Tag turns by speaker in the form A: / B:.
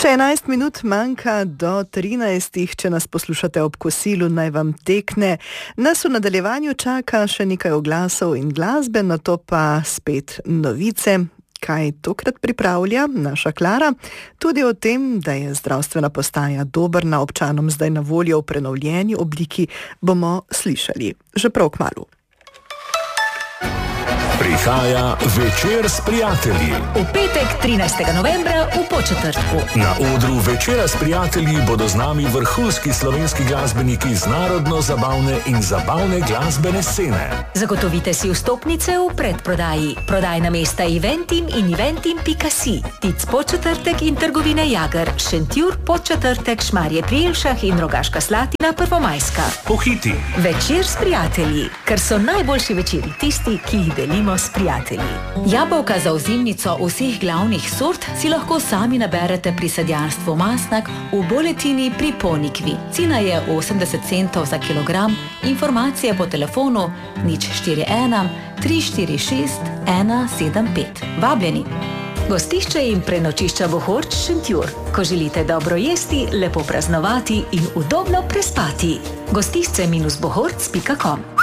A: Še 11 minut manjka do 13. Če nas poslušate ob kosilu, naj vam tekne. Nas v nadaljevanju čaka še nekaj oglasov in glasbe, nato pa spet novice. Kaj tokrat pripravlja naša Klara? Tudi o tem, da je zdravstvena postaja Dobrna občanom zdaj na voljo v prenovljeni obliki, bomo slišali že prav kmalu.
B: Prihaja Večer s prijatelji.
C: V petek 13. novembra v Podčetrtku.
B: Na odru Večera s prijatelji bodo z nami vrhunski slovenski glasbeniki z narodno-zabavne in zabavne glasbene scene.
C: Zagotovite si vstopnice v predprodaji. Prodajna mesta Eventim in eventim.si. Tic Podčetrtek in trgovine Jager, Šentjur, Podčetrtek, Šmarje pri Jelšah in Rogaška Slatina, Prvomajska.
B: Pohiti.
C: Večer s prijatelji, ker so najboljši večeri tisti, ki jih delimo s prijatelji. Jabolka za ozimnico vseh glavnih sort si lahko sami naberete pri sadjarstvu Masnak v Boletini pri Ponikvi. Cena je 80 centov za kilogram. Informacije po telefonu 041 346 175. Vabljeni! Gostišče in prenočišča Bohorč Šentjur. Ko želite dobro jesti, lepo praznovati in udobno prespati. gostišče-bohorc.com